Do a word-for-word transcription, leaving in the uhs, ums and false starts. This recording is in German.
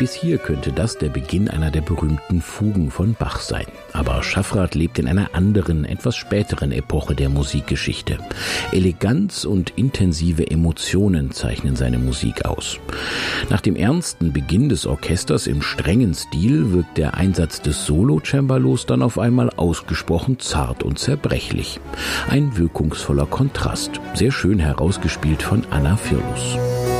Bis hier könnte das der Beginn einer der berühmten Fugen von Bach sein. Aber Schaffrath lebt in einer anderen, etwas späteren Epoche der Musikgeschichte. Eleganz und intensive Emotionen zeichnen seine Musik aus. Nach dem ernsten Beginn des Orchesters im strengen Stil wirkt der Einsatz des Solo-Cembalos dann auf einmal ausgesprochen zart und zerbrechlich. Ein wirkungsvoller Kontrast, sehr schön herausgespielt von Anna Firlus.